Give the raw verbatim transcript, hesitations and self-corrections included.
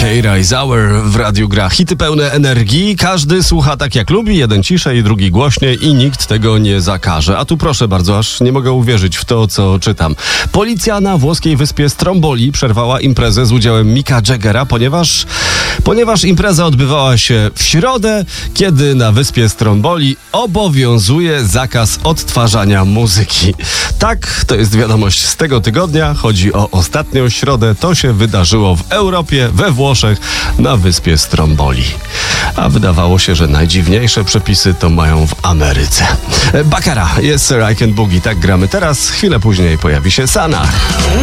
Keira i Zauer w radiu gra hity pełne energii. Każdy słucha tak jak lubi, jeden ciszej, drugi głośniej i nikt tego nie zakaże. A tu proszę bardzo, aż nie mogę uwierzyć w to, co czytam. Policja na włoskiej wyspie Stromboli przerwała imprezę z udziałem Micka Jaggera, ponieważ, ponieważ impreza odbywała się w środę, kiedy na wyspie Stromboli obowiązuje zakaz odtwarzania muzyki. Tak, to jest wiadomość z tego tygodnia. Chodzi o ostatnią środę. To się wydarzyło w Europie, we Włoszech, na wyspie Stromboli. A wydawało się, że najdziwniejsze przepisy to mają w Ameryce. Baccara, jest Sir I Can Boogie, tak gramy teraz. Chwilę później pojawi się Sana.